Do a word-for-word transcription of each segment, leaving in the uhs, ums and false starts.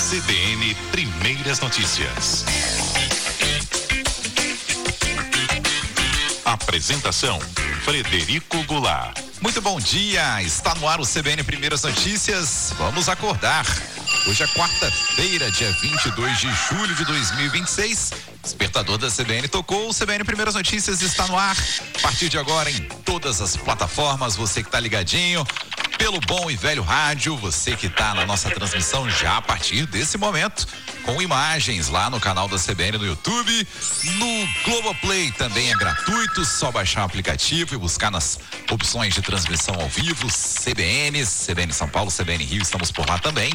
C B N Primeiras Notícias. Apresentação: Frederico Goulart. Muito bom dia, está no ar o C B N Primeiras Notícias. Vamos acordar. Hoje é quarta-feira, dia vinte e dois de julho de dois mil e vinte e seis. Despertador da C B N tocou, o C B N Primeiras Notícias está no ar. A partir de agora em todas as plataformas, você que está ligadinho pelo bom e velho rádio, você que está na nossa transmissão já a partir desse momento, com imagens lá no canal da C B N no YouTube, no Globoplay também é gratuito, só baixar o aplicativo e buscar nas opções de transmissão ao vivo, C B N, C B N São Paulo, C B N Rio, estamos por lá também.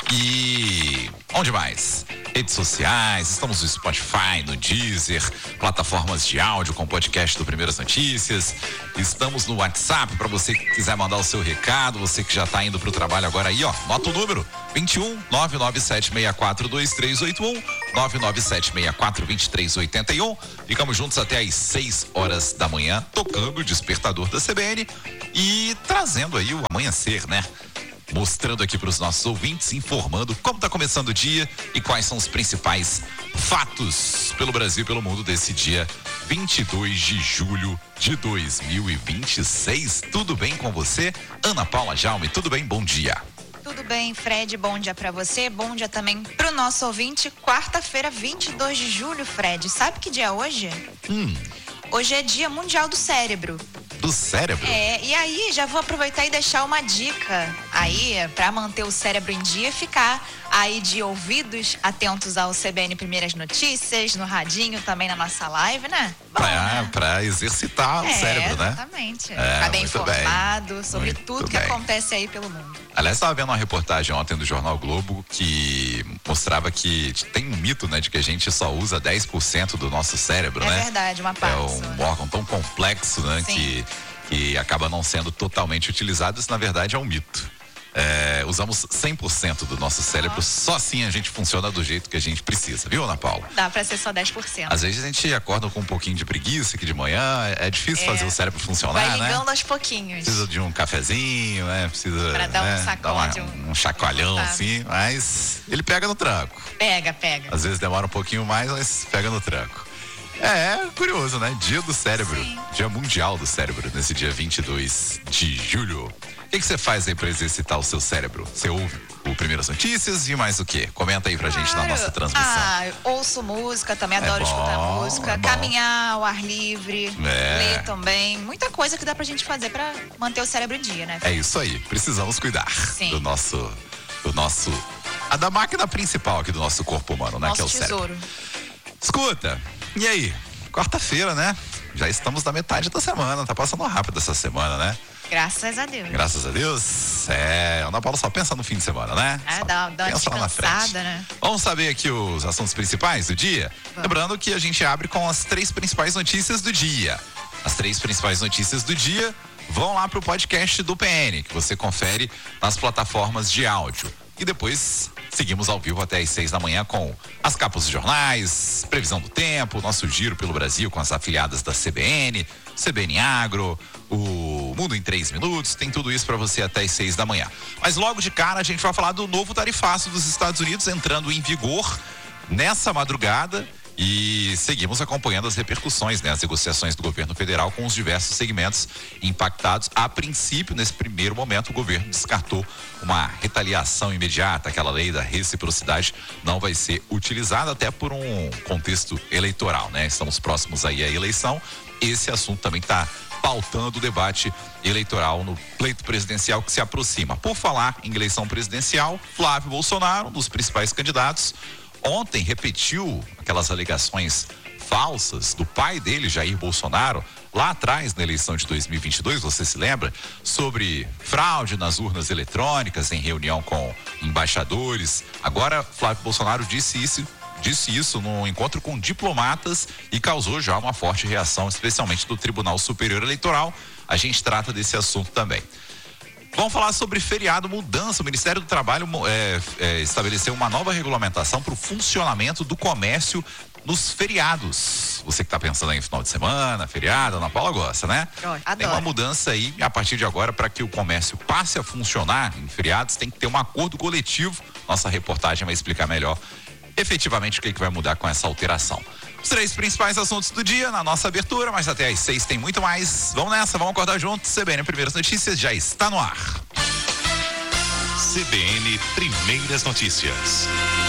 E onde mais? Redes sociais, estamos no Spotify, no Deezer, plataformas de áudio com podcast do Primeiras Notícias, estamos no WhatsApp para você que quiser mandar o seu recado, você que já está indo para o trabalho agora aí, ó, nota o número vinte e um, nove nove sete seis quatro dois três oito um, nove nove sete seis quatro dois três oito um. Ficamos juntos até às seis horas da manhã, tocando o despertador da C B N e trazendo aí o amanhecer, né? Mostrando aqui para os nossos ouvintes, informando como está começando o dia e quais são os principais fatos pelo Brasil e pelo mundo desse dia vinte e dois de julho de dois mil e vinte e seis. Tudo bem com você? Ana Paula Jaume, tudo bem? Bom dia. Tudo bem, Fred, bom dia pra você, bom dia também pro nosso ouvinte. Quarta-feira, vinte e dois de julho, Fred, sabe que dia é hoje? Hum. Hoje é dia mundial do cérebro. Do cérebro? É, e aí já vou aproveitar e deixar uma dica aí pra manter o cérebro em dia e ficar aí de ouvidos atentos ao C B N Primeiras Notícias, no radinho, também na nossa live, né? Bom, pra, né? pra exercitar é, o cérebro, né? Exatamente. É, Ficar bem informado bem. sobre muito tudo bem. que acontece aí pelo mundo. Aliás, estava vendo uma reportagem ontem do Jornal Globo que mostrava que tem um mito, né, de que a gente só usa dez por cento do nosso cérebro, é né? É verdade, uma parte. É um órgão tão complexo, né, que, que acaba não sendo totalmente utilizado. Isso, na verdade, é um mito. É, usamos cem por cento do nosso cérebro, Nossa. Só assim a gente funciona do jeito que a gente precisa, viu, Ana Paula? Dá pra ser só dez por cento. Às vezes a gente acorda com um pouquinho de preguiça aqui de manhã, é difícil é. fazer o cérebro funcionar, Vai ligando né? aos pouquinhos. Precisa de um cafezinho, né? Precisa pra dar né? um sacode, dar uma, um chacoalhão tá. assim, mas ele pega no tranco. Pega, pega. Às vezes demora um pouquinho mais, mas pega no tranco. É, curioso, né? Dia do cérebro, Sim. Dia mundial do cérebro, nesse dia vinte e dois de julho. O que você faz aí pra exercitar o seu cérebro? Você ouve o Primeiras Notícias e mais o quê? Comenta aí pra gente ah, na nossa transmissão. Ah, eu ouço música, também adoro é bom, escutar música, é caminhar ao ar livre, é. ler também. Muita coisa que dá pra gente fazer pra manter o cérebro em dia, né? É isso aí, precisamos cuidar Sim. do nosso, do nosso, a da máquina principal aqui do nosso corpo humano, né? Nosso que é o tesouro. cérebro. Escuta, e aí? Quarta-feira, né? Já estamos na metade da semana, tá passando rápido essa semana, né? Graças a Deus. Graças a Deus. É, Ana Paula só pensa no fim de semana, né? Ah, dá, dá uma descansada, né? Vamos saber aqui os assuntos principais do dia? Vamos. Lembrando que a gente abre com as três principais notícias do dia. As três principais notícias do dia vão lá pro podcast do P N, que você confere nas plataformas de áudio. E depois seguimos ao vivo até às seis da manhã com as capas dos jornais, previsão do tempo, nosso giro pelo Brasil com as afiliadas da C B N, C B N Agro, o Mundo em três minutos, tem tudo isso para você até às seis da manhã. Mas logo de cara a gente vai falar do novo tarifaço dos Estados Unidos entrando em vigor nessa madrugada. E seguimos acompanhando as repercussões, né? As negociações do governo federal com os diversos segmentos impactados. A princípio, nesse primeiro momento, o governo descartou uma retaliação imediata. Aquela lei da reciprocidade não vai ser utilizada, até por um contexto eleitoral, né? Estamos próximos aí à eleição. Esse assunto também está pautando o debate eleitoral no pleito presidencial que se aproxima. Por falar em eleição presidencial, Flávio Bolsonaro, um dos principais candidatos, ontem repetiu aquelas alegações falsas do pai dele, Jair Bolsonaro, lá atrás na eleição de dois mil e vinte e dois, você se lembra? Sobre fraude nas urnas eletrônicas em reunião com embaixadores. Agora, Flávio Bolsonaro disse isso, disse isso num encontro com diplomatas e causou já uma forte reação, especialmente do Tribunal Superior Eleitoral. A gente trata desse assunto também. Vamos falar sobre feriado, mudança. O Ministério do Trabalho é, é, estabeleceu uma nova regulamentação para o funcionamento do comércio nos feriados. Você que está pensando aí em final de semana, feriado, Ana Paula gosta, né? Adoro. Tem uma mudança aí a partir de agora para que o comércio passe a funcionar em feriados, tem que ter um acordo coletivo. Nossa reportagem vai explicar melhor efetivamente o que, que vai mudar com essa alteração. Os três principais assuntos do dia na nossa abertura, mas até às seis tem muito mais. Vamos nessa, vamos acordar juntos. C B N Primeiras Notícias já está no ar. C B N Primeiras Notícias.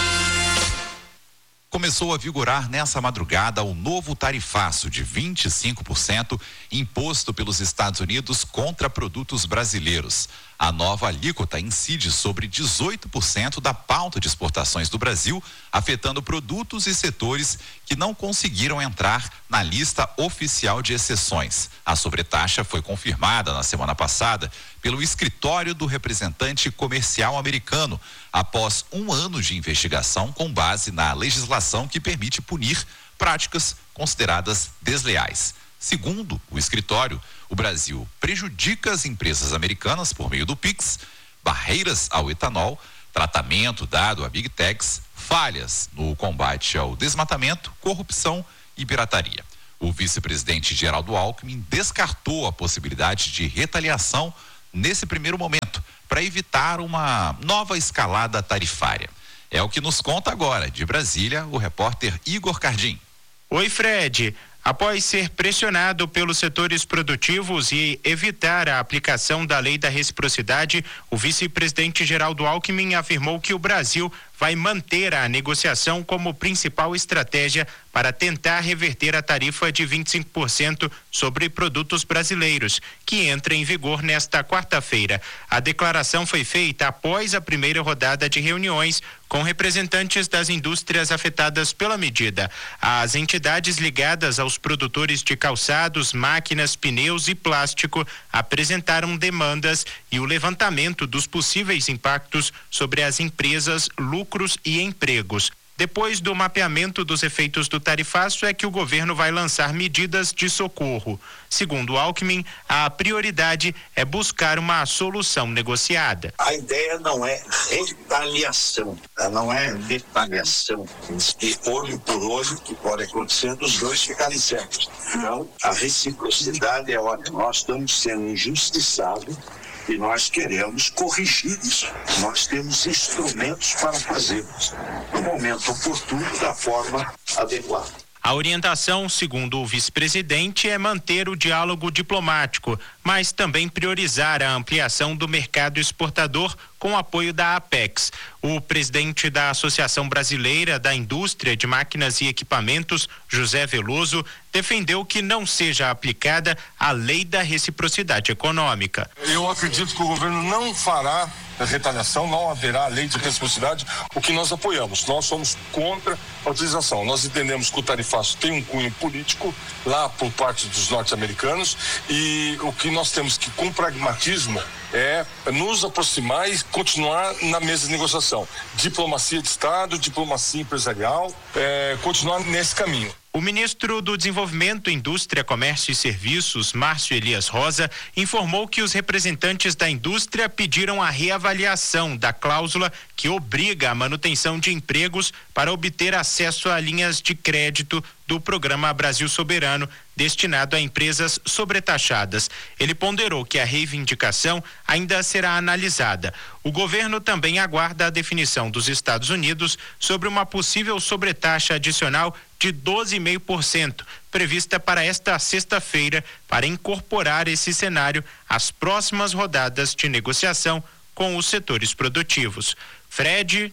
Começou a vigorar nessa madrugada o novo tarifaço de vinte e cinco por cento imposto pelos Estados Unidos contra produtos brasileiros. A nova alíquota incide sobre dezoito por cento da pauta de exportações do Brasil, afetando produtos e setores que não conseguiram entrar na lista oficial de exceções. A sobretaxa foi confirmada na semana passada pelo escritório do representante comercial americano, após um ano de investigação com base na legislação que permite punir práticas consideradas desleais. Segundo o escritório, o Brasil prejudica as empresas americanas por meio do Pix, barreiras ao etanol, tratamento dado a Big Techs, falhas no combate ao desmatamento, corrupção e pirataria. O vice-presidente Geraldo Alckmin descartou a possibilidade de retaliação nesse primeiro momento, para evitar uma nova escalada tarifária. É o que nos conta agora, de Brasília, o repórter Igor Cardim. Oi, Fred. Após ser pressionado pelos setores produtivos e evitar a aplicação da lei da reciprocidade, o vice-presidente Geraldo Alckmin afirmou que o Brasil vai manter a negociação como principal estratégia para tentar reverter a tarifa de vinte e cinco por cento sobre produtos brasileiros, que entra em vigor nesta quarta-feira. A declaração foi feita após a primeira rodada de reuniões com representantes das indústrias afetadas pela medida. As entidades ligadas aos produtores de calçados, máquinas, pneus e plástico apresentaram demandas e o levantamento dos possíveis impactos sobre as empresas, lucros e empregos. Depois do mapeamento dos efeitos do tarifaço é que o governo vai lançar medidas de socorro. Segundo Alckmin, a prioridade é buscar uma solução negociada. A ideia não é retaliação, não é retaliação. E olho por olho, que pode acontecer dos dois ficarem certos. Então, a reciprocidade é, olha, nós estamos sendo injustiçados e nós queremos corrigir isso. Nós temos instrumentos para fazermos no momento oportuno, da forma adequada. A orientação, segundo o vice-presidente, é manter o diálogo diplomático, mas também priorizar a ampliação do mercado exportador com apoio da Apex. O presidente da Associação Brasileira da Indústria de Máquinas e Equipamentos, José Veloso, defendeu que não seja aplicada a lei da reciprocidade econômica. Eu acredito que o governo não fará retaliação, não haverá lei de reciprocidade, o que nós apoiamos. Nós somos contra a utilização. Nós entendemos que o tarifaço tem um cunho político lá por parte dos norte-americanos e o que nós temos que, com pragmatismo, é nos aproximar e continuar na mesa de negociação. Diplomacia de Estado, diplomacia empresarial, é, continuar nesse caminho. O ministro do Desenvolvimento, Indústria, Comércio e Serviços, Márcio Elias Rosa, informou que os representantes da indústria pediram a reavaliação da cláusula que obriga a manutenção de empregos para obter acesso a linhas de crédito do Programa Brasil Soberano, destinado a empresas sobretaxadas. Ele ponderou que a reivindicação ainda será analisada. O governo também aguarda a definição dos Estados Unidos sobre uma possível sobretaxa adicional de doze vírgula cinco por cento, prevista para esta sexta-feira, para incorporar esse cenário às próximas rodadas de negociação com os setores produtivos. Fred.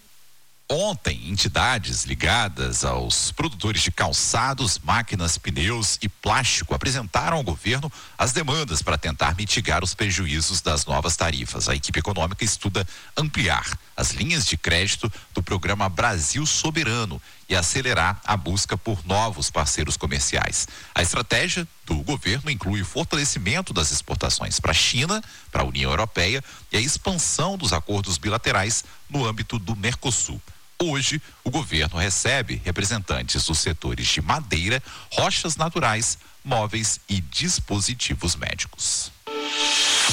Ontem, entidades ligadas aos produtores de calçados, máquinas, pneus e plástico apresentaram ao governo as demandas para tentar mitigar os prejuízos das novas tarifas. A equipe econômica estuda ampliar as linhas de crédito do programa Brasil Soberano e acelerar a busca por novos parceiros comerciais. A estratégia do governo inclui o fortalecimento das exportações para a China, para a União Europeia e a expansão dos acordos bilaterais no âmbito do Mercosul. Hoje, o governo recebe representantes dos setores de madeira, rochas naturais, móveis e dispositivos médicos.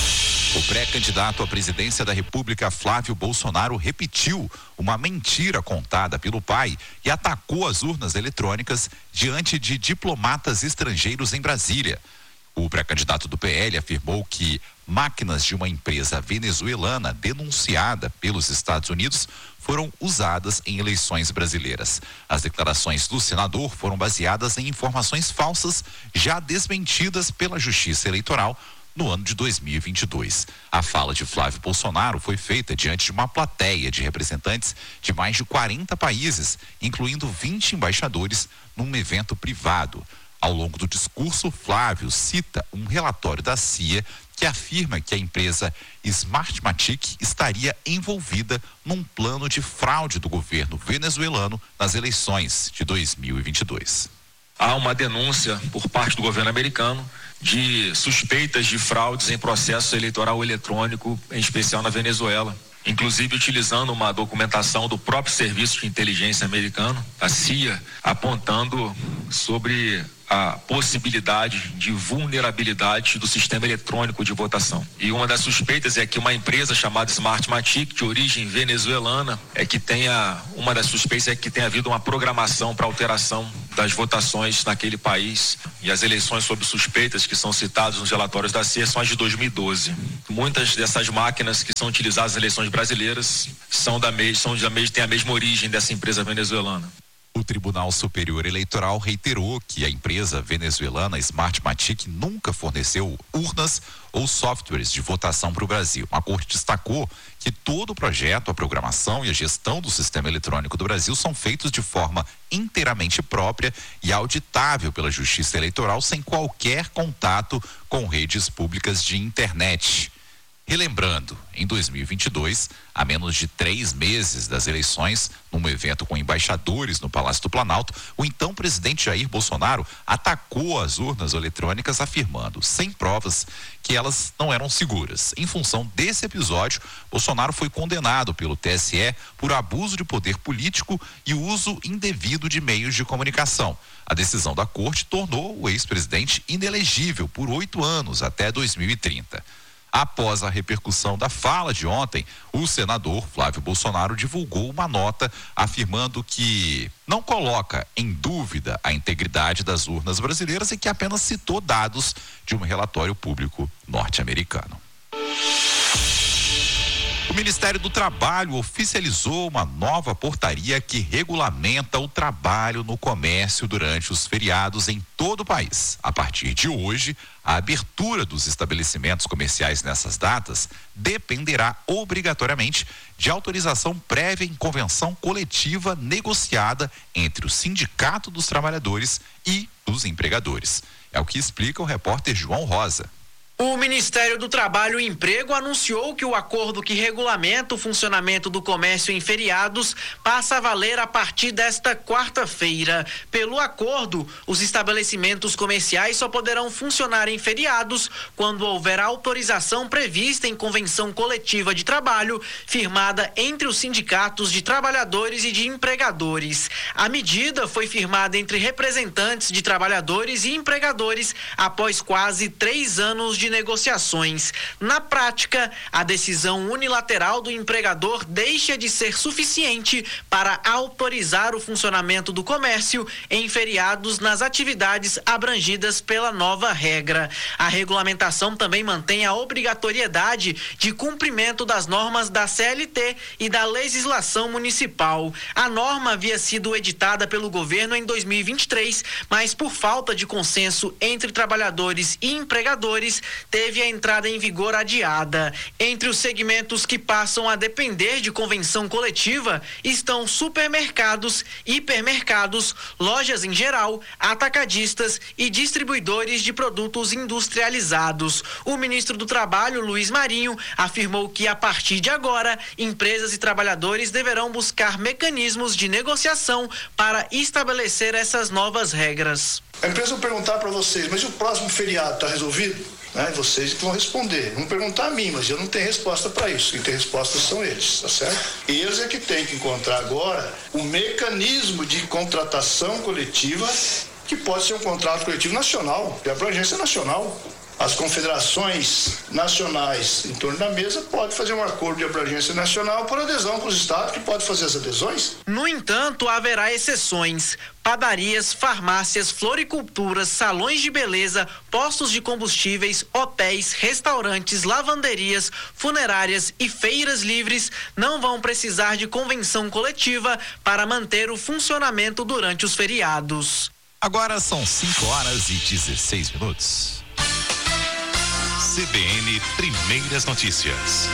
O pré-candidato à presidência da República, Flávio Bolsonaro, repetiu uma mentira contada pelo pai e atacou as urnas eletrônicas diante de diplomatas estrangeiros em Brasília. O pré-candidato do P L afirmou que máquinas de uma empresa venezuelana denunciada pelos Estados Unidos foram usadas em eleições brasileiras. As declarações do senador foram baseadas em informações falsas já desmentidas pela Justiça Eleitoral no ano de dois mil e vinte e dois. A fala de Flávio Bolsonaro foi feita diante de uma plateia de representantes de mais de quarenta países, incluindo vinte embaixadores, num evento privado. Ao longo do discurso, Flávio cita um relatório da C I A que afirma que a empresa Smartmatic estaria envolvida num plano de fraude do governo venezuelano nas eleições de dois mil e vinte e dois. Há uma denúncia por parte do governo americano de suspeitas de fraudes em processo eleitoral eletrônico, em especial na Venezuela, inclusive utilizando uma documentação do próprio Serviço de Inteligência americano, a C I A, apontando sobre a possibilidade de vulnerabilidade do sistema eletrônico de votação. E uma das suspeitas é que uma empresa chamada Smartmatic, de origem venezuelana, é que tenha, uma das suspeitas é que tenha havido uma programação para alteração das votações naquele país. E as eleições sob suspeitas que são citadas nos relatórios da C I A são as de dois mil e doze. Muitas dessas máquinas que são utilizadas nas eleições brasileiras são da mesma, são da mesma, têm a mesma origem dessa empresa venezuelana. O Tribunal Superior Eleitoral reiterou que a empresa venezuelana Smartmatic nunca forneceu urnas ou softwares de votação para o Brasil. A corte destacou que todo o projeto, a programação e a gestão do sistema eletrônico do Brasil são feitos de forma inteiramente própria e auditável pela Justiça Eleitoral, sem qualquer contato com redes públicas de internet. Relembrando, em dois mil e vinte e dois, a menos de três meses das eleições, num evento com embaixadores no Palácio do Planalto, o então presidente Jair Bolsonaro atacou as urnas eletrônicas, afirmando, sem provas, que elas não eram seguras. Em função desse episódio, Bolsonaro foi condenado pelo T S E por abuso de poder político e uso indevido de meios de comunicação. A decisão da corte tornou o ex-presidente inelegível por oito anos, até dois mil e trinta. Após a repercussão da fala de ontem, o senador Flávio Bolsonaro divulgou uma nota afirmando que não coloca em dúvida a integridade das urnas brasileiras e que apenas citou dados de um relatório público norte-americano. O Ministério do Trabalho oficializou uma nova portaria que regulamenta o trabalho no comércio durante os feriados em todo o país. A partir de hoje, a abertura dos estabelecimentos comerciais nessas datas dependerá obrigatoriamente de autorização prévia em convenção coletiva negociada entre o Sindicato dos Trabalhadores e dos empregadores. É o que explica o repórter João Rosa. O Ministério do Trabalho e Emprego anunciou que o acordo que regulamenta o funcionamento do comércio em feriados passa a valer a partir desta quarta-feira. Pelo acordo, os estabelecimentos comerciais só poderão funcionar em feriados quando houver autorização prevista em convenção coletiva de trabalho firmada entre os sindicatos de trabalhadores e de empregadores. A medida foi firmada entre representantes de trabalhadores e empregadores após quase três anos de negociações. Na prática, a decisão unilateral do empregador deixa de ser suficiente para autorizar o funcionamento do comércio em feriados nas atividades abrangidas pela nova regra. A regulamentação também mantém a obrigatoriedade de cumprimento das normas da C L T e da legislação municipal. A norma havia sido editada pelo governo em dois mil e vinte e três, mas por falta de consenso entre trabalhadores e empregadores, teve a entrada em vigor adiada. Entre os segmentos que passam a depender de convenção coletiva estão supermercados, hipermercados, lojas em geral, atacadistas e distribuidores de produtos industrializados. O ministro do Trabalho, Luiz Marinho, afirmou que a partir de agora, empresas e trabalhadores deverão buscar mecanismos de negociação para estabelecer essas novas regras. A empresa vai perguntar para vocês, mas e o próximo feriado está resolvido? Né? Vocês que vão responder. Vão perguntar a mim, mas eu não tenho resposta para isso. Quem tem resposta são eles, tá certo? Eles é que têm que encontrar agora o mecanismo de contratação coletiva, que pode ser um contrato coletivo nacional, de abrangência nacional. as confederações nacionais em torno da mesa podem fazer um acordo de abrangência nacional por adesão com os estados, que podem fazer as adesões. No entanto, haverá exceções. Padarias, farmácias, floriculturas, salões de beleza, postos de combustíveis, hotéis, restaurantes, lavanderias, funerárias e feiras livres não vão precisar de convenção coletiva para manter o funcionamento durante os feriados. Agora são cinco horas e dezesseis minutos. C B N Primeiras Notícias.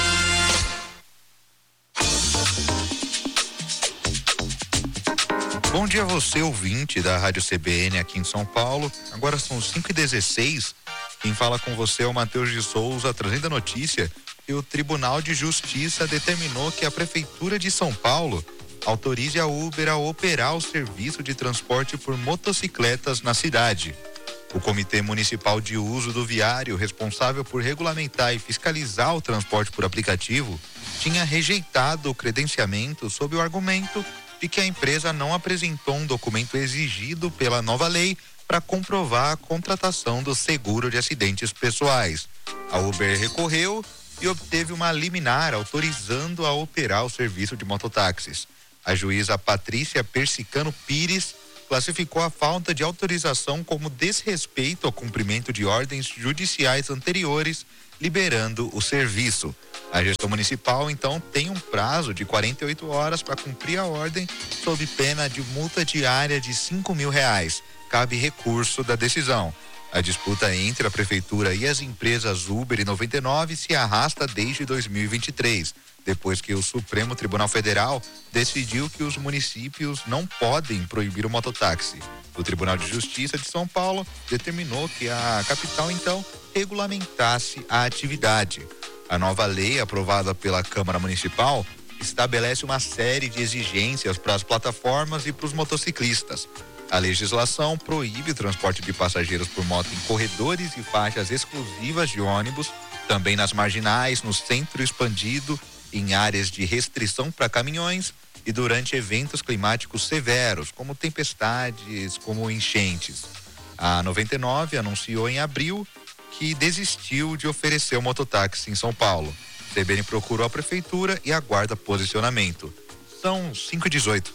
Bom dia a você, ouvinte da Rádio C B N aqui em São Paulo. Agora são cinco e dezesseis. Quem fala com você é o Matheus de Souza, trazendo a notícia que o Tribunal de Justiça determinou que a Prefeitura de São Paulo autorize a Uber a operar o serviço de transporte por motocicletas na cidade. O Comitê Municipal de Uso do Viário, responsável por regulamentar e fiscalizar o transporte por aplicativo, tinha rejeitado o credenciamento sob o argumento de que a empresa não apresentou um documento exigido pela nova lei para comprovar a contratação do seguro de acidentes pessoais. A Uber recorreu e obteve uma liminar autorizando a operar o serviço de mototáxis. A juíza Patrícia Persicano Pires classificou a falta de autorização como desrespeito ao cumprimento de ordens judiciais anteriores, liberando o serviço. A gestão municipal, então, tem um prazo de quarenta e oito horas para cumprir a ordem, sob pena de multa diária de cinco mil reais. Cabe recurso da decisão. A disputa entre a prefeitura e as empresas Uber e noventa e nove se arrasta desde dois mil e vinte e três, depois que o Supremo Tribunal Federal decidiu que os municípios não podem proibir o mototáxi. O Tribunal de Justiça de São Paulo determinou que a capital, então, regulamentasse a atividade. A nova lei, aprovada pela Câmara Municipal, estabelece uma série de exigências para as plataformas e para os motociclistas. A legislação proíbe o transporte de passageiros por moto em corredores e faixas exclusivas de ônibus, também nas marginais, no centro expandido, em áreas de restrição para caminhões e durante eventos climáticos severos, como tempestades, como enchentes. A noventa e nove anunciou em abril que desistiu de oferecer o mototáxi em São Paulo. C B N procurou a prefeitura e aguarda posicionamento. São cinco e dezoito.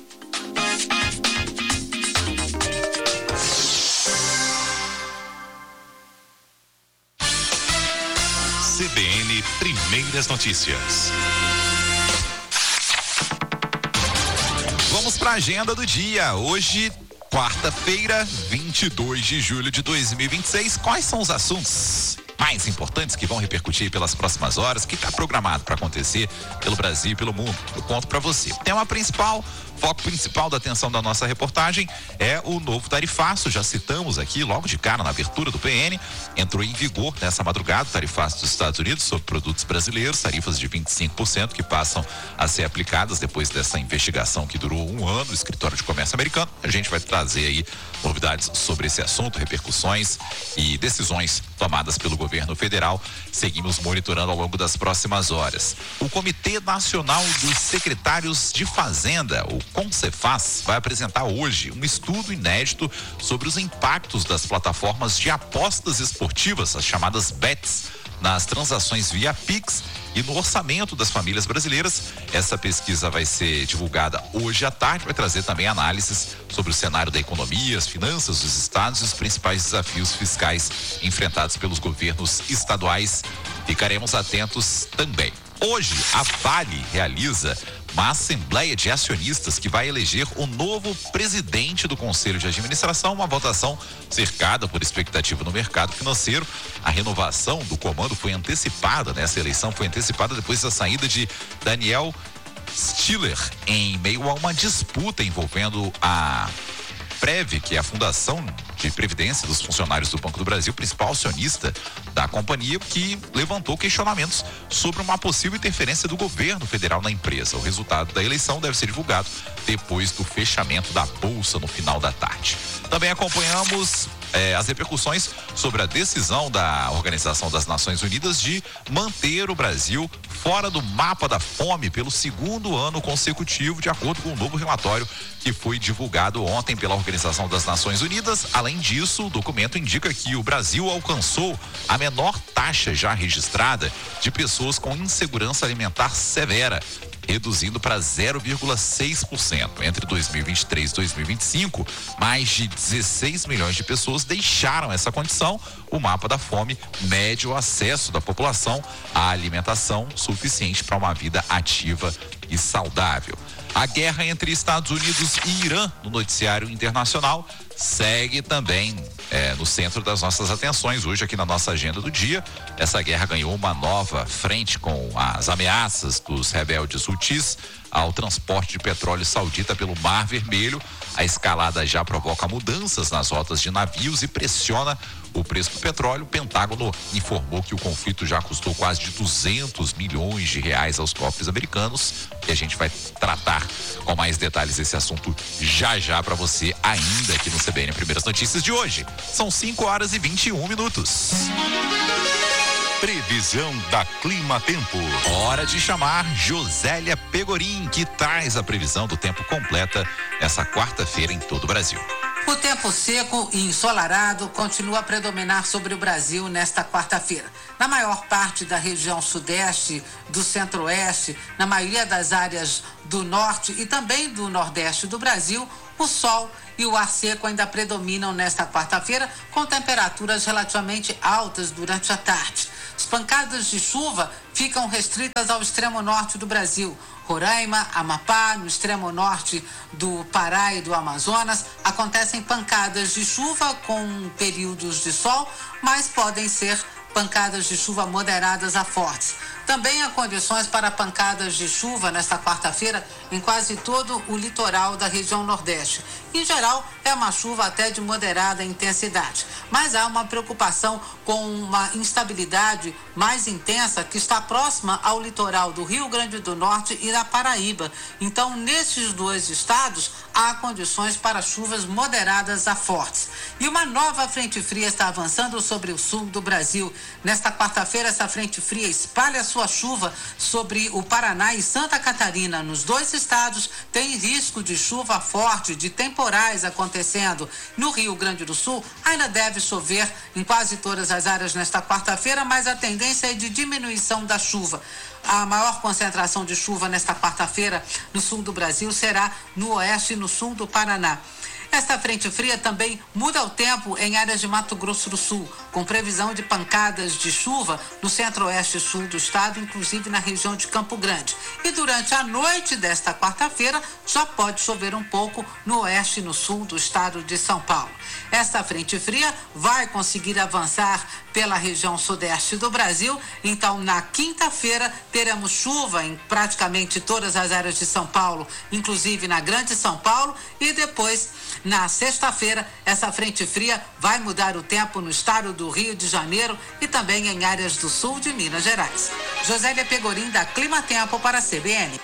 C B N Primeiras Notícias. Vamos para a agenda do dia. Hoje, quarta-feira, vinte e dois de julho de dois mil e vinte e seis. Quais são os assuntos mais importantes que vão repercutir pelas próximas horas, que está programado para acontecer pelo Brasil e pelo mundo? Eu conto para você. Tema principal, foco principal da atenção da nossa reportagem é o novo tarifaço. Já citamos aqui logo de cara na abertura do P N. Entrou em vigor nessa madrugada o tarifaço dos Estados Unidos sobre produtos brasileiros, tarifas de vinte e cinco por cento que passam a ser aplicadas depois dessa investigação que durou um ano no Escritório de Comércio americano. A gente vai trazer aí novidades sobre esse assunto, repercussões e decisões tomadas pelo governo federal. Seguimos monitorando ao longo das próximas horas. O Comitê Nacional dos Secretários de Fazenda, o CONCEFAZ, vai apresentar hoje um estudo inédito sobre os impactos das plataformas de apostas esportivas, as chamadas bets, nas transações via Pix e no orçamento das famílias brasileiras. Essa pesquisa vai ser divulgada hoje à tarde, vai trazer também análises sobre o cenário da economia, as finanças dos estados e os principais desafios fiscais enfrentados pelos governos estaduais. Ficaremos atentos também. Hoje, a Vale realiza uma assembleia de acionistas que vai eleger o novo presidente do Conselho de Administração, uma votação cercada por expectativa no mercado financeiro. A renovação do comando foi antecipada, né? Essa eleição foi antecipada depois da saída de Daniel Stiller, em meio a uma disputa envolvendo a Prev, que é a Fundação de Previdência dos Funcionários do Banco do Brasil, principal acionista da companhia, que levantou questionamentos sobre uma possível interferência do governo federal na empresa. O resultado da eleição deve ser divulgado depois do fechamento da bolsa no final da tarde. Também acompanhamos é, as repercussões sobre a decisão da Organização das Nações Unidas de manter o Brasil fora do mapa da fome pelo segundo ano consecutivo, de acordo com um novo relatório que foi divulgado ontem pela Organização das Nações Unidas. Além disso, o documento indica que o Brasil alcançou a menor taxa já registrada de pessoas com insegurança alimentar severa, reduzindo para zero vírgula seis por cento. Entre dois mil e vinte e três e dois mil e vinte e cinco, mais de dezesseis milhões de pessoas deixaram essa condição. O mapa da fome mede o acesso da população à alimentação suficiente para uma vida ativa e saudável. A guerra entre Estados Unidos e Irã no noticiário internacional segue também é, no centro das nossas atenções. Hoje, aqui na nossa agenda do dia, essa guerra ganhou uma nova frente com as ameaças dos rebeldes Houthis ao transporte de petróleo saudita pelo Mar Vermelho. A escalada já provoca mudanças nas rotas de navios e pressiona o preço do petróleo. O Pentágono informou que o conflito já custou quase de duzentos milhões de reais aos cofres americanos, e a gente vai tratar com mais detalhes esse assunto já já para você, ainda aqui no C B N Primeiras Notícias de hoje. São cinco horas e vinte e um minutos. Previsão da Clima Tempo. Hora de chamar Josélia Pegorim, que traz a previsão do tempo completa essa quarta-feira em todo o Brasil. O tempo seco e ensolarado continua a predominar sobre o Brasil nesta quarta-feira. Na maior parte da região sudeste, do centro-oeste, na maioria das áreas do norte e também do nordeste do Brasil, o sol e o ar seco ainda predominam nesta quarta-feira, com temperaturas relativamente altas durante a tarde. As pancadas de chuva ficam restritas ao extremo norte do Brasil. Roraima, Amapá, no extremo norte do Pará e do Amazonas, acontecem pancadas de chuva com períodos de sol, mas podem ser pancadas de chuva moderadas a fortes. Também há condições para pancadas de chuva nesta quarta-feira em quase todo o litoral da região nordeste. Em geral, é uma chuva até de moderada intensidade, mas há uma preocupação com uma instabilidade mais intensa que está próxima ao litoral do Rio Grande do Norte e da Paraíba. Então, nesses dois estados, há condições para chuvas moderadas a fortes. E uma nova frente fria está avançando sobre o sul do Brasil. Nesta quarta-feira, essa frente fria espalha sua chuva sobre o Paraná e Santa Catarina. Nos dois estados, tem risco de chuva forte, de temporais acontecendo. No Rio Grande do Sul, ainda deve chover em quase todas as áreas nesta quarta-feira, mas a tendência é de diminuição da chuva. A maior concentração de chuva nesta quarta-feira no sul do Brasil será no oeste e no sul do Paraná. Esta frente fria também muda o tempo em áreas de Mato Grosso do Sul, com previsão de pancadas de chuva no centro-oeste e sul do estado, inclusive na região de Campo Grande. E durante a noite desta quarta-feira já pode chover um pouco no oeste e no sul do estado de São Paulo. Esta frente fria vai conseguir avançar pela região sudeste do Brasil, então na quinta-feira teremos chuva em praticamente todas as áreas de São Paulo, inclusive na Grande São Paulo, e depois na sexta-feira, essa frente fria vai mudar o tempo no estado do Rio de Janeiro e também em áreas do sul de Minas Gerais. Josélia Pegorim, da Clima Tempo, para a C B N.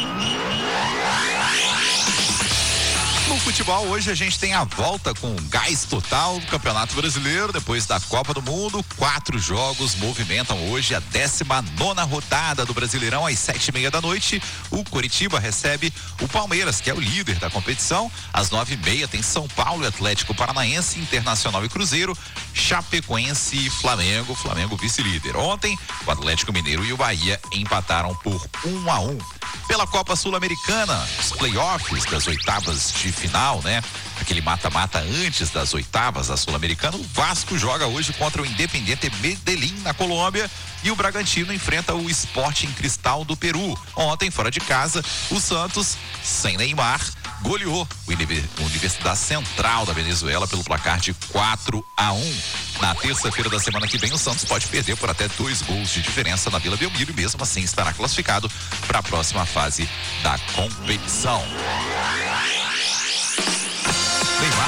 No futebol, hoje a gente tem a volta com gás total do Campeonato Brasileiro, depois da Copa do Mundo. Quatro jogos movimentam hoje a décima nona rodada do Brasileirão. Às sete e meia da noite, o Coritiba recebe o Palmeiras, que é o líder da competição. Às nove e meia tem São Paulo e Atlético Paranaense, Internacional e Cruzeiro, Chapecoense e Flamengo, Flamengo vice-líder. Ontem, o Atlético Mineiro e o Bahia empataram por um a um. Pela Copa Sul-Americana, os playoffs das oitavas de final, né? Aquele mata-mata antes das oitavas da Sul-Americana. O Vasco joga hoje contra o Independiente Medellín, na Colômbia, e o Bragantino enfrenta o Sporting Cristal do Peru. Ontem, fora de casa, o Santos, sem Neymar, goleou o Universidade Central da Venezuela pelo placar de quatro a um. Na terça-feira da semana que vem, o Santos pode perder por até dois gols de diferença na Vila Belmiro e mesmo assim estará classificado para a próxima fase da competição. Neymar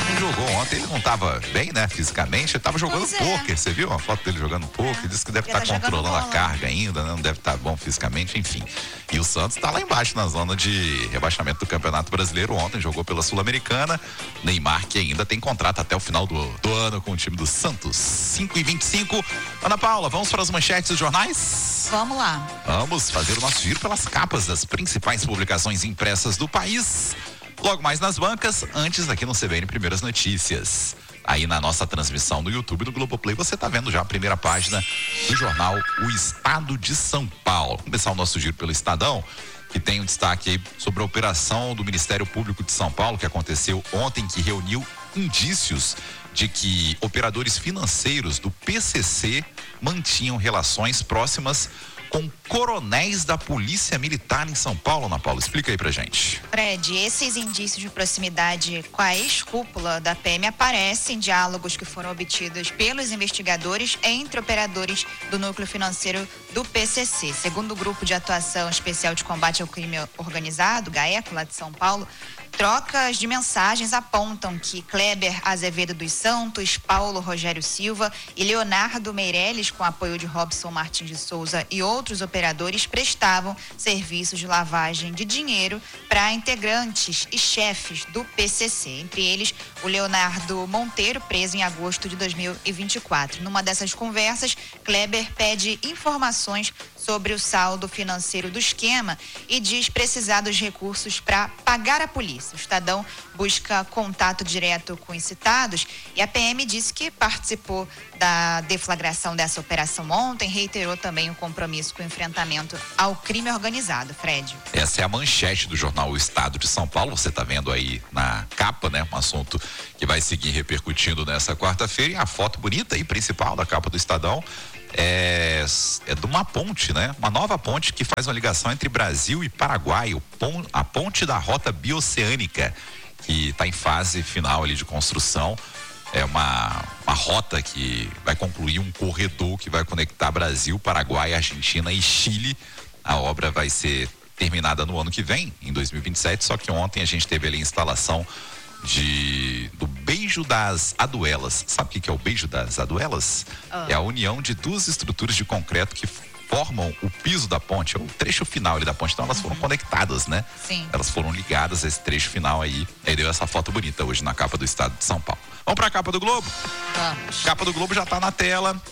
não jogou ontem, ele não estava bem, né, fisicamente, ele estava jogando Pois é. pôquer, você viu uma foto dele jogando pôquer, disse que deve Ele estar tá jogando controlando a bola. carga ainda, né? Não deve estar bom fisicamente, enfim. E o Santos está lá embaixo na zona de rebaixamento do Campeonato Brasileiro. Ontem jogou pela Sul-Americana. Neymar, que ainda tem contrato até o final do, do ano com o time do Santos. cinco e vinte e cinco. Ana Paula, vamos para as manchetes dos jornais? Vamos lá. Vamos fazer o nosso giro pelas capas das principais publicações impressas do país. Logo mais nas bancas, antes aqui no C B N Primeiras Notícias. Aí na nossa transmissão no YouTube do Globoplay, você está vendo já a primeira página do jornal O Estado de São Paulo. Vamos começar o nosso giro pelo Estadão, que tem um destaque aí sobre a operação do Ministério Público de São Paulo, que aconteceu ontem, que reuniu indícios de que operadores financeiros do P C C mantinham relações próximas com coronéis da Polícia Militar em São Paulo. Ana Paula, explica aí pra gente. Fred, esses indícios de proximidade com a ex-cúpula da P M aparecem em diálogos que foram obtidos pelos investigadores entre operadores do núcleo financeiro do P C C. Segundo o Grupo de Atuação Especial de Combate ao Crime Organizado, GAECO, lá de São Paulo, trocas de mensagens apontam que Kleber Azevedo dos Santos, Paulo Rogério Silva e Leonardo Meirelles, com apoio de Robson Martins de Souza e outros operadores, prestavam serviços de lavagem de dinheiro para integrantes e chefes do P C C. Entre eles, o Leonardo Monteiro, preso em agosto de dois mil e vinte e quatro. Numa dessas conversas, Kleber pede informações sobre o saldo financeiro do esquema e diz precisar dos recursos para pagar a polícia. O Estadão busca contato direto com os citados e a P M disse que participou da deflagração dessa operação ontem, reiterou também o compromisso com o enfrentamento ao crime organizado. Fred. Essa é a manchete do jornal O Estado de São Paulo. Você está vendo aí na capa, né? Um assunto que vai seguir repercutindo nessa quarta-feira. E a foto bonita aí, principal da capa do Estadão, É, é de uma ponte, né? Uma nova ponte que faz uma ligação entre Brasil e Paraguai, o pon, a ponte da Rota Bioceânica, que está em fase final ali de construção. É uma, uma rota que vai concluir um corredor que vai conectar Brasil, Paraguai, Argentina e Chile. A obra vai ser terminada no ano que vem, em dois mil e vinte e sete, só que ontem a gente teve ali a instalação de do Beijo das Aduelas. Sabe o que, que é o Beijo das Aduelas? Ah. É a união de duas estruturas de concreto que formam o piso da ponte, é o trecho final ali da ponte. Então elas uhum. foram conectadas, né? Sim. Elas foram ligadas a esse trecho final aí. Aí deu essa foto bonita hoje na capa do Estado de São Paulo. Vamos pra capa do Globo? Vamos. Capa do Globo já tá na tela.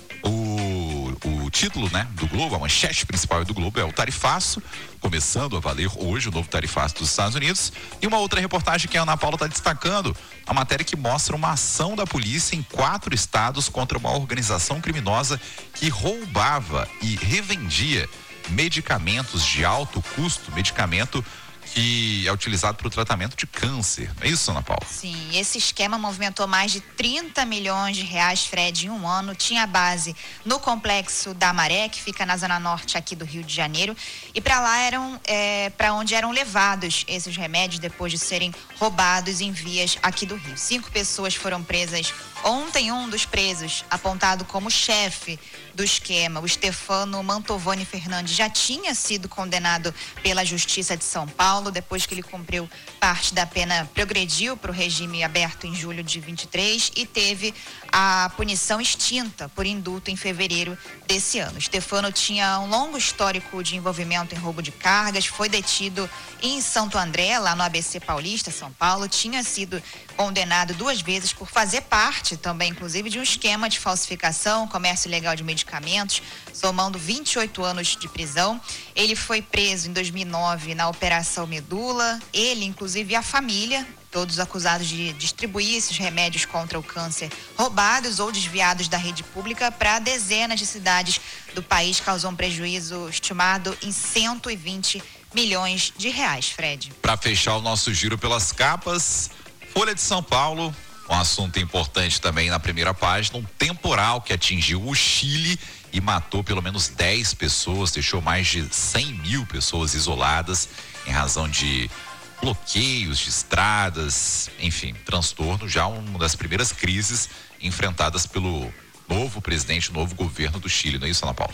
O, o título, né, do Globo, a manchete principal do Globo é o tarifaço, começando a valer hoje o novo tarifaço dos Estados Unidos. E uma outra reportagem que a Ana Paula está destacando, a matéria que mostra uma ação da polícia em quatro estados contra uma organização criminosa que roubava e revendia medicamentos de alto custo, medicamento que é utilizado para o tratamento de câncer. É isso, Ana Paula? Sim, esse esquema movimentou mais de trinta milhões de reais, Fred, em um ano. Tinha base no complexo da Maré, que fica na zona norte aqui do Rio de Janeiro. E para lá eram, é, para onde eram levados esses remédios depois de serem roubados em vias aqui do Rio. Cinco pessoas foram presas ontem. Um dos presos, apontado como chefe do esquema, o Stefano Mantovani Fernandes, já tinha sido condenado pela Justiça de São Paulo. Depois que ele cumpriu parte da pena, progrediu para o regime aberto em julho de vinte e três e teve a punição extinta por indulto em fevereiro desse ano. Stefano tinha um longo histórico de envolvimento em roubo de cargas, foi detido em Santo André, lá no A B C Paulista, São Paulo, tinha sido condenado duas vezes por fazer parte também, inclusive, de um esquema de falsificação, comércio ilegal de medicamentos, somando vinte e oito anos de prisão. Ele foi preso em dois mil e nove na Operação Medula, ele, inclusive, e a família, todos acusados de distribuir esses remédios contra o câncer roubados ou desviados da rede pública para dezenas de cidades do país, causou um prejuízo estimado em cento e vinte milhões de reais, Fred. Para fechar o nosso giro pelas capas, Folha de São Paulo, um assunto importante também na primeira página, um temporal que atingiu o Chile e matou pelo menos dez pessoas, deixou mais de cem mil pessoas isoladas em razão de bloqueios de estradas, enfim, transtorno, já uma das primeiras crises enfrentadas pelo novo presidente, novo governo do Chile, não é isso, Ana Paula?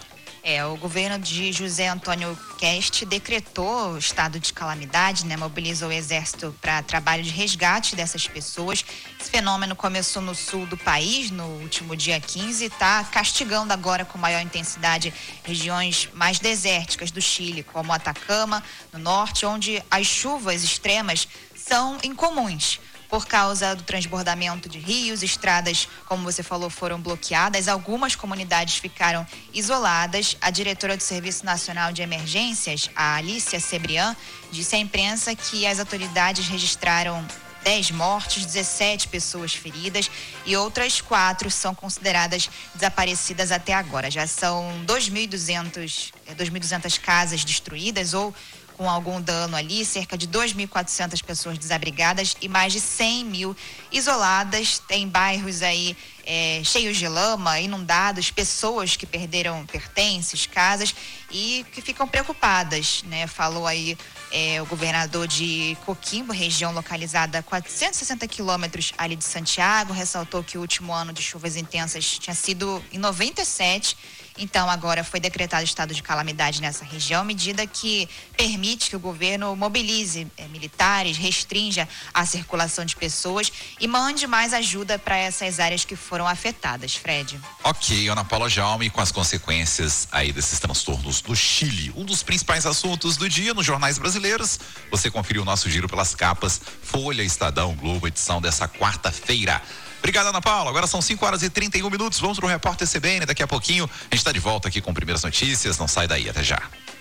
É, o governo de José Antônio Queste decretou o estado de calamidade, né? Mobilizou o exército para trabalho de resgate dessas pessoas. Esse fenômeno começou no sul do país no último dia quinze e está castigando agora com maior intensidade regiões mais desérticas do Chile, como Atacama, no norte, onde as chuvas extremas são incomuns. Por causa do transbordamento de rios, estradas, como você falou, foram bloqueadas. Algumas comunidades ficaram isoladas. A diretora do Serviço Nacional de Emergências, a Alicia Cebrian, disse à imprensa que as autoridades registraram dez mortes, dezessete pessoas feridas e outras quatro são consideradas desaparecidas até agora. Já são dois mil e duzentas casas destruídas ou com algum dano ali, cerca de dois mil e quatrocentas pessoas desabrigadas e mais de cem mil isoladas. Tem bairros aí é, cheios de lama, inundados, pessoas que perderam pertences, casas e que ficam preocupadas, né? Falou aí é, o governador de Coquimbo, região localizada a quatrocentos e sessenta quilômetros ali de Santiago, ressaltou que o último ano de chuvas intensas tinha sido em noventa e sete. Então, agora foi decretado estado de calamidade nessa região, medida que permite que o governo mobilize eh, militares, restrinja a circulação de pessoas e mande mais ajuda para essas áreas que foram afetadas. Fred. Ok, Ana Paula Jaume, com as consequências aí desses transtornos do Chile. Um dos principais assuntos do dia nos jornais brasileiros. Você conferiu o nosso giro pelas capas, Folha, Estadão, Globo, edição dessa quarta-feira. Obrigado, Ana Paula. Agora são cinco horas e trinta e um minutos. Vamos para o Repórter C B N. Daqui a pouquinho a gente está de volta aqui com primeiras notícias. Não sai daí, até já.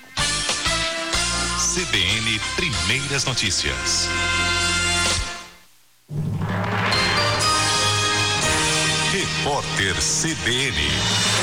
C B N Primeiras Notícias. Repórter C B N.